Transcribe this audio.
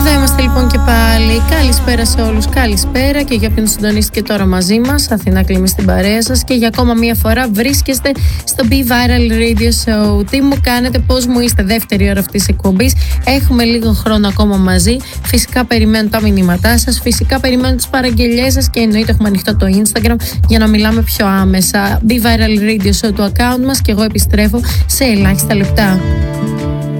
Εδώ είμαστε λοιπόν και πάλι. Καλησπέρα σε όλους, καλησπέρα και για όποιον συντονίστηκε τώρα μαζί μας. Αθηνά Κλίμη στην παρέα σας και για ακόμα μία φορά βρίσκεστε στο Be Viral Radio Show. Τι μου κάνετε, πώς μου είστε, δεύτερη ώρα αυτής της εκπομπής. Έχουμε λίγο χρόνο ακόμα μαζί. Φυσικά περιμένω τα μηνύματά σας, φυσικά περιμένω τις παραγγελιές σας και εννοείται έχουμε ανοιχτό το Instagram για να μιλάμε πιο άμεσα. Be Viral Radio Show, το account μας, και εγώ επιστρέφω σε ελάχιστα λεπτά.